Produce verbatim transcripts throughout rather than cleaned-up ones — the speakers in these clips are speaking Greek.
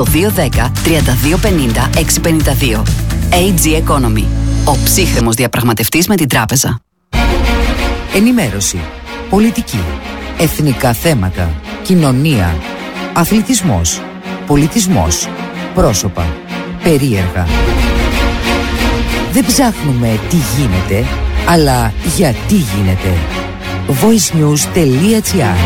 δύο ένα μηδέν, τρία δύο πέντε μηδέν, έξι πέντε δύο. έι τζι Economy. Ο ψύχρεμος διαπραγματευτής με την τράπεζα. Ενημέρωση. Πολιτική. Εθνικά θέματα. Κοινωνία. Αθλητισμός. Πολιτισμός. Πρόσωπα. Περίεργα. Δεν ψάχνουμε τι γίνεται, αλλά γιατί γίνεται. voicenews.gr.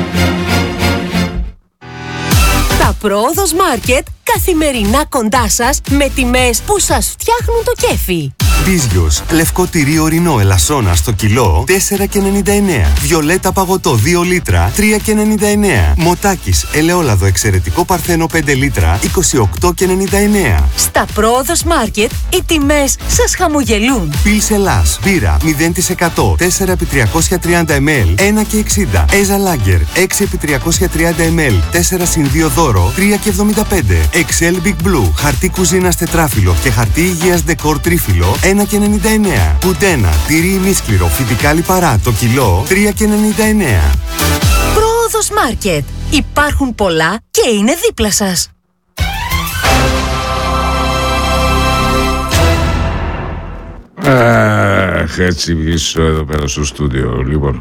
Τα Πρόοδος Μάρκετ καθημερινά κοντά σας με τιμές που σας φτιάχνουν το κέφι. Μπίζιος, λευκό τυρί ορεινό ελασσόνα στο κιλό τέσσερα και ενενήντα εννέα. Βιολέτα παγωτό δύο λίτρα τρία και ενενήντα εννέα. Μοτάκης ελαιόλαδο εξαιρετικό παρθένο πέντε λίτρα είκοσι οκτώ και ενενήντα εννέα. Στα Πρόοδος Μάρκετ οι τιμές σας χαμογελούν. Πιλς Ελλάς, μπύρα μηδέν τοις εκατό τέσσερα επί τριακόσια τριάντα μιλιλίτρα ένα και εξήντα. Έζα Λάγκερ έξι επί τριακόσια τριάντα μιλιλίτρα τέσσερα συν δύο δώρο τρία και εβδομήντα πέντε. Εξέλ Big Blue, χαρτί κουζίνας τετράφυλλο και χαρτί υγείας ντεκόρ τρίφυλλο ένα και ενενήντα εννέα. Κουντένα, τυρί ημίσκληρο, φυτικά λιπαρά το κιλό τρία και ενενήντα εννέα. Πρόοδος Μάρκετ. Υπάρχουν πολλά και είναι δίπλα σας. Αχ, έτσι πίσω εδώ πέρα στο στούντιο. Λοιπόν,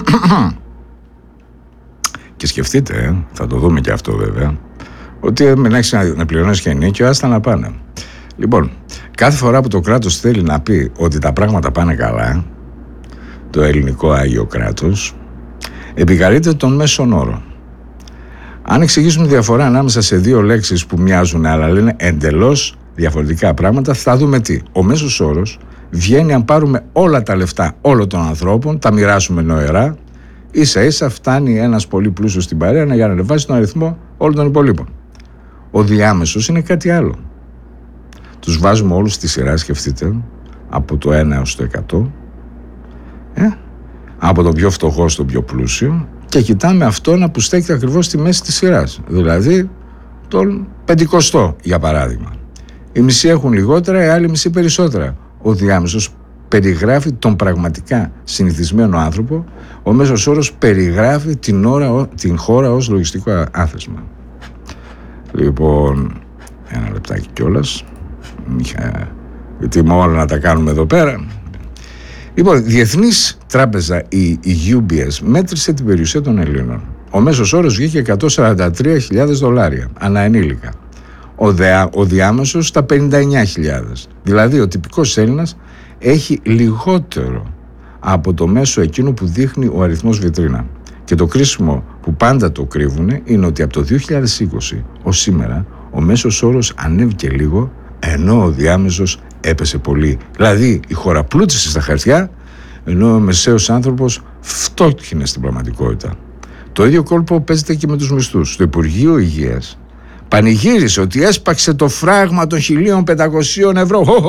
και σκεφτείτε, ε, θα το δούμε και αυτό βέβαια, ότι μην έχεις να πληρώνεις και ενίκιο, άστα να πάνε. Λοιπόν, κάθε φορά που το κράτος θέλει να πει ότι τα πράγματα πάνε καλά, το ελληνικό Άγιο Κράτος επικαλείται τον μέσον όρο. Αν εξηγήσουμε τη διαφορά ανάμεσα σε δύο λέξεις που μοιάζουν αλλά λένε εντελώς διαφορετικά πράγματα, θα δούμε τι. Ο μέσος όρος βγαίνει αν πάρουμε όλα τα λεφτά όλων των ανθρώπων, τα μοιράσουμε νοερά, ίσα ίσα φτάνει ένας πολύ πλούσιος στην παρέα για να ανεβάσει τον αριθμό όλων των υπολείπων. Ο διάμεσος είναι κάτι άλλο. Τους βάζουμε όλους στη σειρά, σκεφτείτε, από το ένα έως το εκατό, ε? από τον πιο φτωχό στον πιο πλούσιο, και κοιτάμε αυτόν που στέκεται ακριβώς στη μέση της σειράς, δηλαδή τον πεντηκοστό για παράδειγμα. Οι μισοί έχουν λιγότερα, οι άλλοι μισοί περισσότερα. Ο διάμεσος περιγράφει τον πραγματικά συνηθισμένο άνθρωπο, ο μέσος όρος περιγράφει την, ώρα, την χώρα ως λογιστικό άθεσμα. Λοιπόν, ένα λεπτάκι κιόλας, γιατί με όλα να τα κάνουμε εδώ πέρα. Λοιπόν, η Διεθνής Τράπεζα, η γιου μπι ες, μέτρησε την περιουσία των Ελλήνων. Ο μέσος όρος βγήκε εκατόν σαράντα τρεις χιλιάδες δολάρια ανά ενήλικα. Ο, δea, ο διάμεσος στα πενήντα εννέα χιλιάδες. Δηλαδή ο τυπικός Έλληνας έχει λιγότερο από το μέσο εκείνο που δείχνει ο αριθμός βιτρίνα. Και το κρίσιμο που πάντα το κρύβουνε είναι ότι από το δύο χιλιάδες είκοσι ως σήμερα ο μέσος όρος ανέβηκε λίγο, ενώ ο διάμεσος έπεσε πολύ. Δηλαδή η χώρα πλούτησε στα χαρτιά, ενώ ο μεσαίος άνθρωπος φτώχυνε στην πραγματικότητα. Το ίδιο κόλπο παίζεται και με τους μισθούς. Το Υπουργείο Υγείας πανηγύρισε ότι έσπαξε το φράγμα των χίλια πεντακόσια ευρώ. Χω, χω!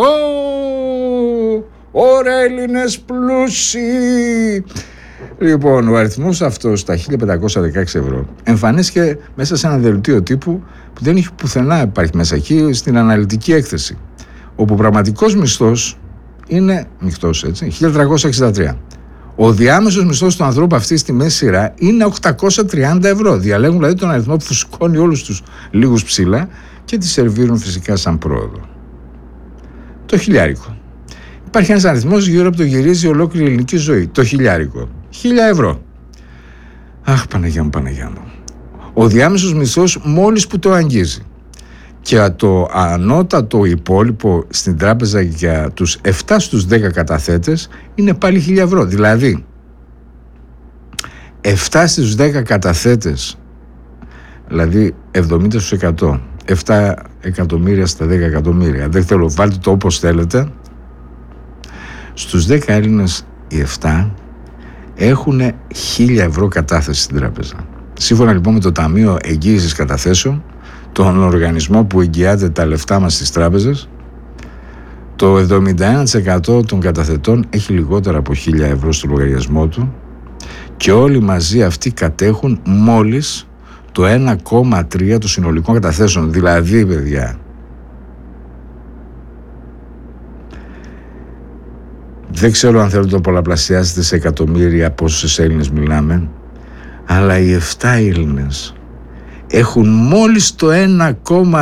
Ωραία Έλληνες πλούσιοι! Λοιπόν, ο αριθμός αυτός, τα χίλια πεντακόσια δεκαέξι ευρώ, εμφανίστηκε μέσα σε ένα δελτίο τύπου που δεν έχει πουθενά υπάρχει μέσα εκεί στην αναλυτική έκθεση, όπου ο πραγματικός μισθός είναι μειχτός, έτσι, χίλια τριακόσια εξήντα τρία. Ο διάμεσος μισθός του ανθρώπου αυτή στη μέση σειρά είναι οκτακόσια τριάντα ευρώ. Διαλέγουν δηλαδή τον αριθμό που φουσκώνει όλους τους λίγους ψηλά και τη σερβίρουν φυσικά σαν πρόοδο. Το χιλιάρικο. Υπάρχει ένας αριθμός γύρω από το γυρίζει ολόκληρη η ελληνική ζωή. Το χιλιάρικο. Χίλια ευρώ. Αχ, Παναγιά μου, Παναγιά μου. Ο διάμεσος μισθός μόλις που το αγγίζει. Και το ανώτατο υπόλοιπο στην τράπεζα για τους επτά στους δέκα καταθέτες είναι πάλι χίλια ευρώ. Δηλαδή, επτά στους δέκα καταθέτες, δηλαδή εβδομήντα τοις εκατό, επτά εκατομμύρια στα δέκα εκατομμύρια, δεν θέλω, βάλτε το όπως θέλετε, στους δέκα Έλληνες οι επτά έχουν χίλια ευρώ κατάθεση στην τράπεζα. Σύμφωνα λοιπόν με το Ταμείο Εγγύησης Καταθέσεων, τον οργανισμό που εγγυάται τα λεφτά μας στις τράπεζες, το εβδομήντα ένα τοις εκατό των καταθετών έχει λιγότερα από χίλια ευρώ στο λογαριασμό του και όλοι μαζί αυτοί κατέχουν μόλις το ένα κόμμα τρία των συνολικών καταθέσεων. Δηλαδή, παιδιά, δεν ξέρω αν θέλετε το πολλαπλασιάσετε σε εκατομμύρια πόσους Έλληνες μιλάμε, αλλά οι επτά Έλληνες έχουν μόλις το ένα κόμμα